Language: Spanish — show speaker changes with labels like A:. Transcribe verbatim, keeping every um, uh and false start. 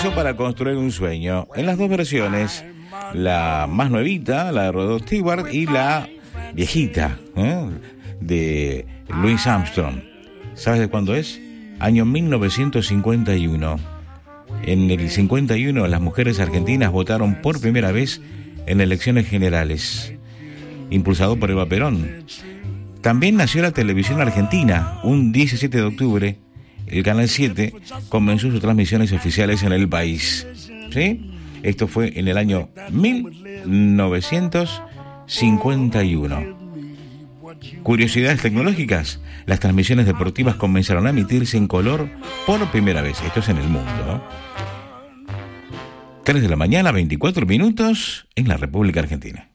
A: hizo para construir un sueño. En las dos versiones, la más nuevita, la de Rod Stewart, y la viejita, ¿eh? de Louis Armstrong. ¿Sabes de cuándo es? Año mil novecientos cincuenta y uno. En el cincuenta y uno, las mujeres argentinas votaron por primera vez en elecciones generales, impulsado por Eva Perón. También nació la televisión argentina. Un diecisiete de octubre, el Canal siete comenzó sus transmisiones oficiales en el país. ¿Sí? Esto fue en el año mil novecientos cincuenta y uno. Curiosidades tecnológicas. Las transmisiones deportivas comenzaron a emitirse en color por primera vez. Esto es en el mundo. tres de la mañana, veinticuatro minutos en la República Argentina.